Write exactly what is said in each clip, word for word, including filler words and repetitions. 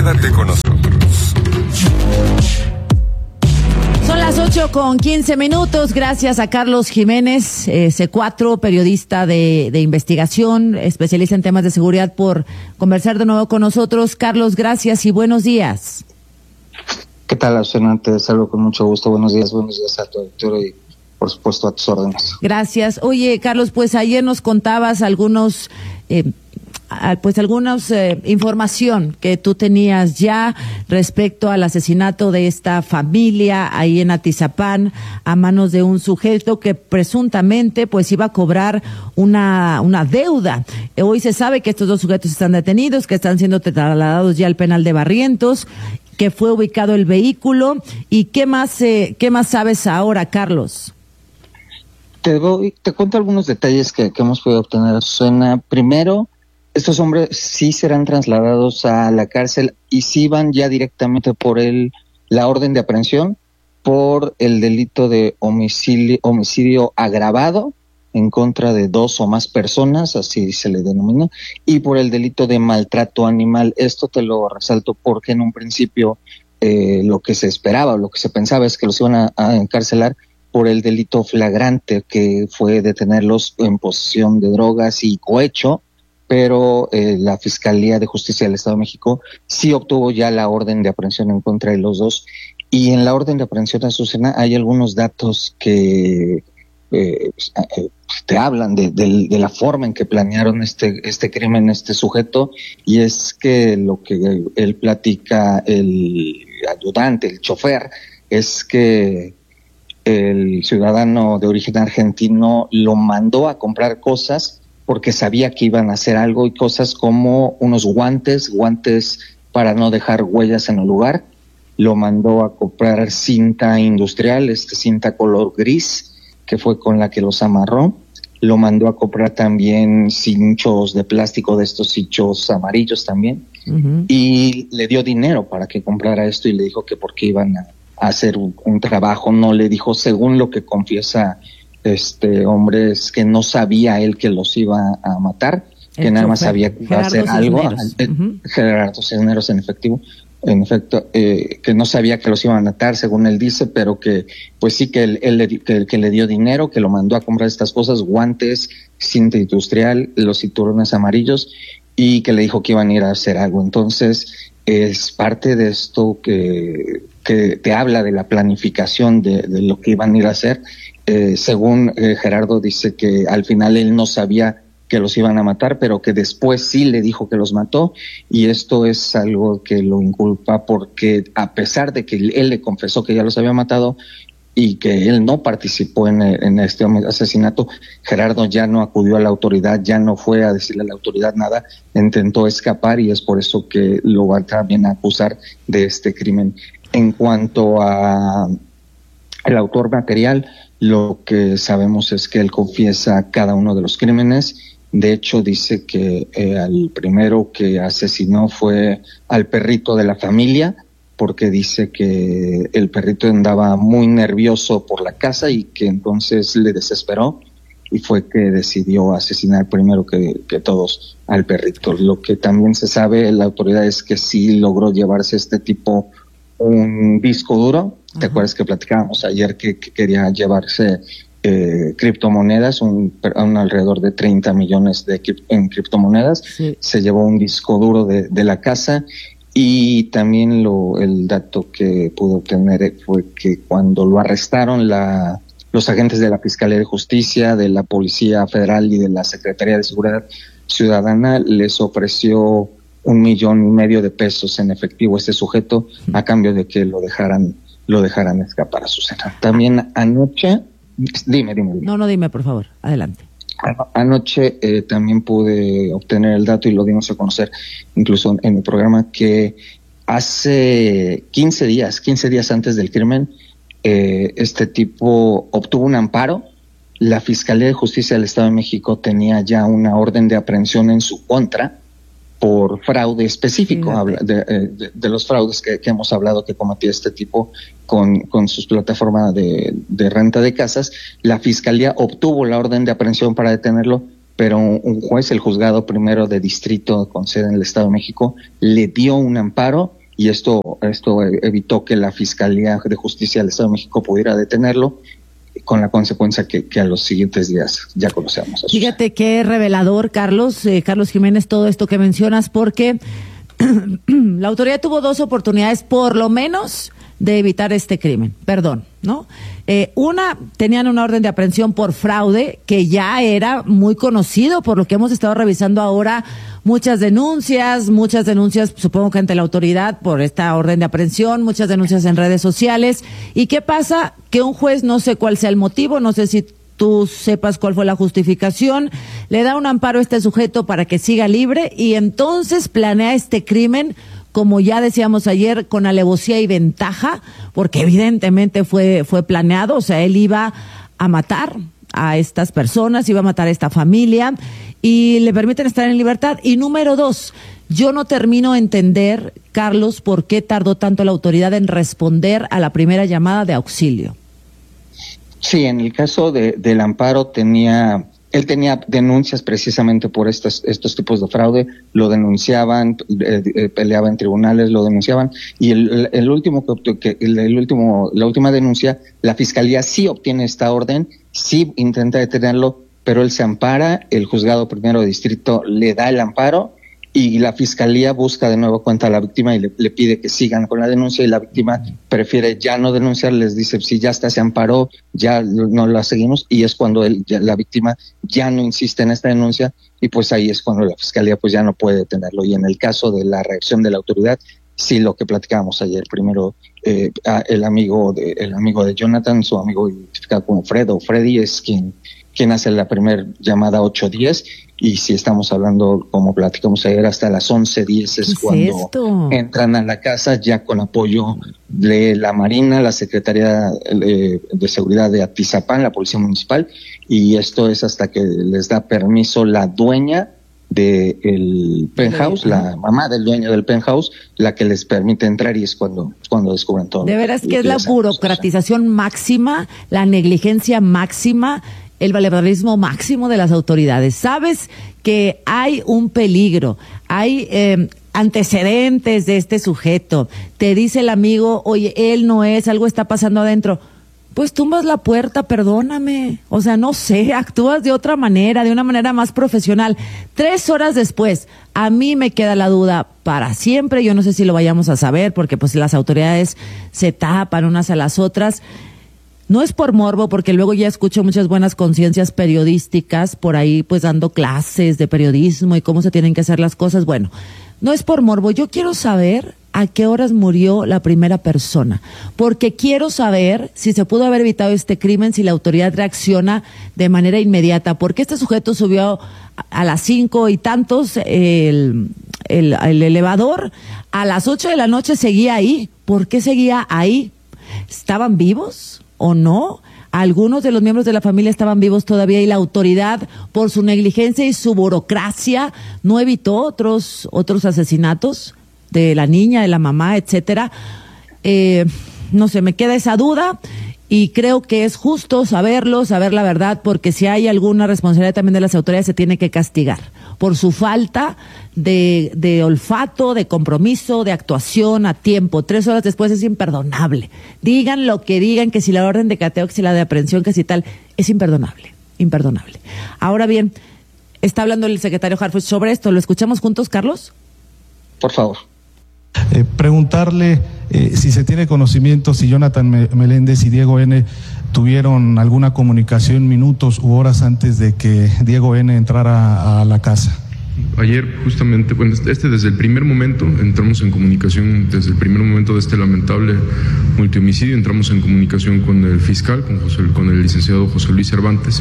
Quédate con nosotros. Son las ocho con quince minutos. Gracias a Carlos Jiménez, eh, C cuatro, periodista de, de investigación, especialista en temas de seguridad, por conversar de nuevo con nosotros. Carlos, gracias y buenos días. ¿Qué tal, Azucena? Te saludo con mucho gusto. Buenos días, buenos días a tu auditorio y, por supuesto, a tus órdenes. Gracias. Oye, Carlos, pues ayer nos contabas algunos... Eh, pues algunos eh, información que tú tenías ya respecto al asesinato de esta familia ahí en Atizapán a manos de un sujeto que presuntamente pues iba a cobrar una una deuda. Hoy se sabe que estos dos sujetos están detenidos, que están siendo trasladados ya al penal de Barrientos, que fue ubicado el vehículo. ¿Y qué más eh, qué más sabes ahora, Carlos? Te voy, te cuento algunos detalles que, que hemos podido obtener, Susana. Primero, estos hombres sí serán trasladados a la cárcel y sí van ya directamente por el la orden de aprehensión por el delito de homicidio, homicidio agravado en contra de dos o más personas, así se le denomina, y por el delito de maltrato animal. Esto te lo resalto porque en un principio eh, lo que se esperaba, lo que se pensaba es que los iban a, a encarcelar por el delito flagrante, que fue detenerlos en posesión de drogas y cohecho, pero eh, la Fiscalía de Justicia del Estado de México sí obtuvo ya la orden de aprehensión en contra de los dos. Y en la orden de aprehensión, Azucena, hay algunos datos que eh, te hablan de, de, de la forma en que planearon este, este crimen, este sujeto, y es que lo que él platica, el ayudante, el chofer, es que el ciudadano de origen argentino lo mandó a comprar cosas porque sabía que iban a hacer algo, y cosas como unos guantes, guantes para no dejar huellas en el lugar. Lo mandó a comprar cinta industrial, este cinta color gris, que fue con la que los amarró. Lo mandó a comprar también cinchos de plástico, de estos cinchos amarillos también. Uh-huh. Y le dio dinero para que comprara esto y le dijo que porque iban a, a hacer un, un trabajo. No le dijo, según lo que confiesa este hombre, es que no sabía él que los iba a matar, el que nada más sabía que iba a hacer algo. Uh-huh. Gerardo Cisneros, en efectivo, en efecto, eh, que no sabía que los iban a matar, según él dice, pero que pues sí que él, él le, que, que le dio dinero, que lo mandó a comprar estas cosas, guantes, cinta industrial, los cinturones amarillos, y que le dijo que iban a ir a hacer algo. Entonces, es parte de esto que, que te habla de la planificación de, de lo que iban a ir a hacer. Eh, según eh, Gerardo dice que al final él no sabía que los iban a matar, pero que después sí le dijo que los mató, y esto es algo que lo inculpa porque a pesar de que él le confesó que ya los había matado y que él no participó en, en este asesinato, Gerardo ya no acudió a la autoridad, ya no fue a decirle a la autoridad nada, intentó escapar, y es por eso que lo van también a acusar de este crimen. En cuanto a el autor material, lo que sabemos es que él confiesa cada uno de los crímenes. De hecho, dice que eh, al primero que asesinó fue al perrito de la familia, porque dice que el perrito andaba muy nervioso por la casa y que entonces le desesperó y fue que decidió asesinar primero que, que todos al perrito. Lo que también se sabe, la autoridad, es que sí logró llevarse este tipo un disco duro. ¿Te uh-huh. acuerdas que platicábamos ayer que, que quería llevarse eh, criptomonedas, un, un alrededor de treinta millones de en criptomonedas? Sí. Se llevó un disco duro de, de la casa, y también lo el dato que pudo obtener fue que cuando lo arrestaron la los agentes de la Fiscalía de Justicia, de la Policía Federal y de la Secretaría de Seguridad Ciudadana les ofreció un millón y medio de pesos en efectivo a este sujeto a cambio de que lo dejaran lo dejaran escapar a Susana. También anoche, dime, dime, dime. No, no, dime, por favor, adelante. Anoche eh, también pude obtener el dato y lo dimos a conocer incluso en el programa, que hace quince días, quince días antes del crimen, eh, este tipo obtuvo un amparo. La Fiscalía de Justicia del Estado de México tenía ya una orden de aprehensión en su contra por fraude específico, sí, habla de, de, de los fraudes que, que hemos hablado que cometía este tipo con, con sus plataformas de, de renta de casas. La Fiscalía obtuvo la orden de aprehensión para detenerlo, pero un, un juez, el juzgado primero de distrito con sede en el Estado de México, le dio un amparo y esto, esto evitó que la Fiscalía de Justicia del Estado de México pudiera detenerlo, con la consecuencia que, que a los siguientes días ya conocemos. Fíjate qué revelador, Carlos, eh, Carlos Jiménez, todo esto que mencionas, porque la autoridad tuvo dos oportunidades, por lo menos, de evitar este crimen. Perdón, ¿no? Eh, una, tenían una orden de aprehensión por fraude, que ya era muy conocido, por lo que hemos estado revisando ahora, muchas denuncias, muchas denuncias, supongo que ante la autoridad por esta orden de aprehensión, muchas denuncias en redes sociales. ¿Y qué pasa? Que un juez, no sé cuál sea el motivo, no sé si tú sepas cuál fue la justificación, le da un amparo a este sujeto para que siga libre y entonces planea este crimen, como ya decíamos ayer, con alevosía y ventaja, porque evidentemente fue, fue planeado, o sea, él iba a matar a estas personas, iba a matar a esta familia y le permiten estar en libertad. Y número dos, yo no termino de entender, Carlos, por qué tardó tanto la autoridad en responder a la primera llamada de auxilio. Sí, en el caso de, del amparo tenía, él tenía denuncias precisamente por estos, estos tipos de fraude, lo denunciaban, eh, eh, peleaba en tribunales, lo denunciaban, y el, el último que el, el último, la última denuncia, la Fiscalía sí obtiene esta orden, sí intenta detenerlo, pero él se ampara, el juzgado primero de distrito le da el amparo, y la Fiscalía busca de nuevo cuenta a la víctima y le, le pide que sigan con la denuncia, y la víctima prefiere ya no denunciar, les dice, si ya está, se amparó, ya no la seguimos, y es cuando él, ya, la víctima ya no insiste en esta denuncia, y pues ahí es cuando la Fiscalía pues ya no puede detenerlo. Y en el caso de la reacción de la autoridad, sí, lo que platicábamos ayer, primero eh, el amigo de el amigo de Jonathan, su amigo identificado como Fred o Freddy, es quien quien hace la primera llamada ocho diez, y si estamos hablando, como platicamos ayer, hasta las once diez es, es cuando esto? entran a la casa, ya con apoyo de la Marina, la Secretaría de, de Seguridad de Atizapán, la Policía Municipal, y esto es hasta que les da permiso la dueña del penthouse, sí, la mamá del dueño del penthouse, la que les permite entrar, y es cuando, cuando descubren todo. De veras que es la burocratización máxima, la negligencia máxima, el valemadrismo máximo de las autoridades. Sabes que hay un peligro, hay eh, antecedentes de este sujeto. Te dice el amigo, oye, él no es, algo está pasando adentro. Pues tumbas la puerta, perdóname. O sea, no sé, actúas de otra manera, de una manera más profesional. Tres horas después, a mí me queda la duda para siempre. Yo no sé si lo vayamos a saber, porque pues las autoridades se tapan unas a las otras. No es por morbo, porque luego ya escucho muchas buenas conciencias periodísticas por ahí, pues dando clases de periodismo y cómo se tienen que hacer las cosas. Bueno, no es por morbo. Yo quiero saber a qué horas murió la primera persona, porque quiero saber si se pudo haber evitado este crimen, si la autoridad reacciona de manera inmediata, porque este sujeto subió a las cinco y tantos el, el, el elevador, a las ocho de la noche seguía ahí. ¿Por qué seguía ahí? ¿Estaban vivos o no? Algunos de los miembros de la familia estaban vivos todavía y la autoridad, por su negligencia y su burocracia, no evitó otros otros asesinatos de la niña, de la mamá, etcétera. Eh, no sé, me queda esa duda y creo que es justo saberlo, saber la verdad, porque si hay alguna responsabilidad también de las autoridades se tiene que castigar por su falta de, de olfato, de compromiso, de actuación a tiempo. Tres horas después es imperdonable. Digan lo que digan, que si la orden de cateo, que si la de aprehensión, que si tal, es imperdonable, imperdonable. Ahora bien, está hablando el secretario Harfuch sobre esto. ¿Lo escuchamos juntos, Carlos? Por favor. Eh, preguntarle eh, si se tiene conocimiento si Jonathan Meléndez y Diego N. tuvieron alguna comunicación minutos u horas antes de que Diego N. entrara a la casa. Ayer justamente, bueno, este desde el primer momento entramos en comunicación, desde el primer momento de este lamentable multihomicidio, entramos en comunicación con el fiscal, con, José, con el licenciado José Luis Cervantes,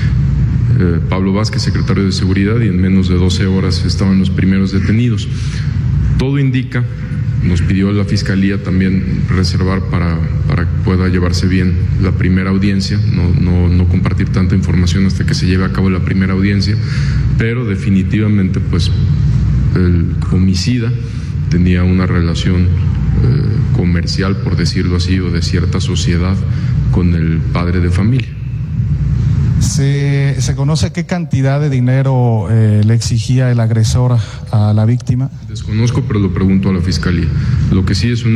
eh, Pablo Vázquez, secretario de Seguridad, y en menos de doce horas estaban los primeros detenidos. Todo indica, nos pidió la Fiscalía también reservar para, para que pueda llevarse bien la primera audiencia, no, no, no compartir tanta información hasta que se lleve a cabo la primera audiencia, pero definitivamente pues el homicida tenía una relación eh, comercial, por decirlo así, o de cierta sociedad con el padre de familia. Se ¿Se, ¿Se conoce qué cantidad de dinero eh, le exigía el agresor a la víctima? Desconozco, pero lo pregunto a la Fiscalía. Lo que sí es una